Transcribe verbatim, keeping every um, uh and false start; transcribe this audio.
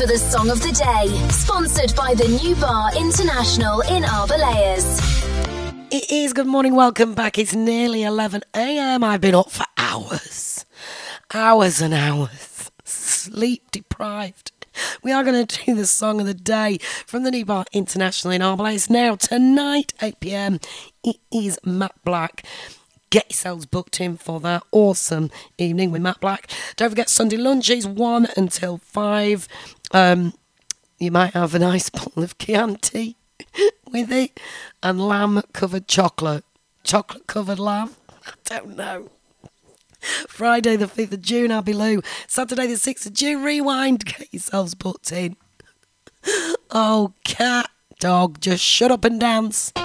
for the Song of the Day, sponsored by the New Bar International in Arboleas. It is. Good morning, welcome back. It's nearly eleven a.m. I've been up for hours. Hours and hours. Sleep deprived. We are going to do the Song of the Day from the New Bar International in Arboleas. Now, tonight, eight p.m, it is Matt Black. Get yourselves booked in for that awesome evening with Matt Black. Don't forget Sunday lunches, one until five. Um, you might have a nice bottle of Chianti with it and lamb-covered chocolate. Chocolate-covered lamb? I don't know. Friday the fifth of June, Abiloo. Saturday the sixth of June, Rewind. Get yourselves booked in. Oh, cat, dog, just shut up and dance.